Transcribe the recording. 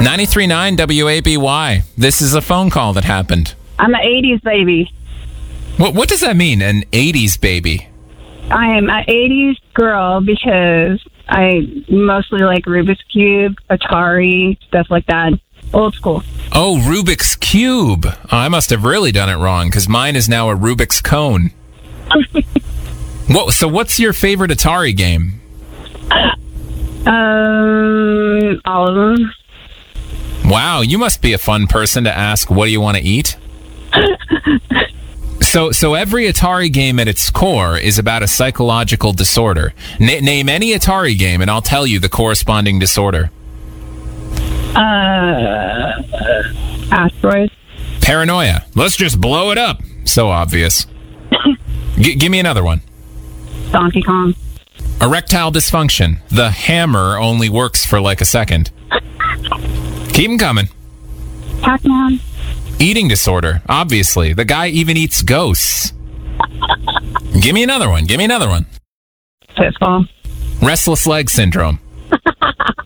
93.9 WABY. This is a phone call that happened. I'm an 80s baby. What does that mean, an 80s baby? I am an 80s girl because I mostly like Rubik's Cube, Atari, stuff like that. Old school. Oh, Rubik's Cube. Oh, I must have really done it wrong because mine is now a Rubik's Cone. So what's your favorite Atari game? All of them. Wow, you must be a fun person to ask, what do you want to eat? So every Atari game at its core is about a psychological disorder. Name any Atari game and I'll tell you the corresponding disorder. Asteroid. Paranoia. Let's just blow it up. So obvious. Give me another one. Donkey Kong. Erectile dysfunction. The hammer only works for like a second. Keep them coming. Pac-Man. Eating disorder. Obviously. The guy even eats ghosts. Give me another one. Pitfall. Restless leg syndrome.